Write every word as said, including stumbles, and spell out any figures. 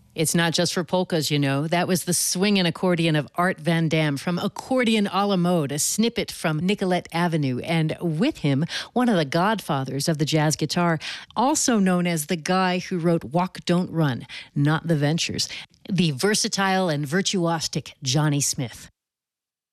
It's not just for polkas, you know. That was the swinging accordion of Art Van Dam from Accordion a la Mode, a snippet from Nicolette Avenue. And with him, one of the godfathers of the jazz guitar, also known as the guy who wrote Walk, Don't Run, Not the Ventures, the versatile and virtuosic Johnny Smith.